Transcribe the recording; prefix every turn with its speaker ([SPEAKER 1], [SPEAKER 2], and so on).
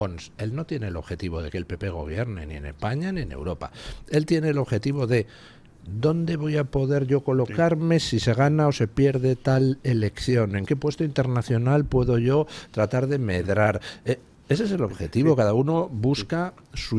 [SPEAKER 1] Él no tiene el objetivo de que el PP gobierne ni en España ni en Europa. Él tiene el objetivo de ¿dónde voy a poder yo colocarme si se gana o se pierde tal elección? ¿En qué puesto internacional puedo yo tratar de medrar? Ese es el objetivo. Cada uno busca su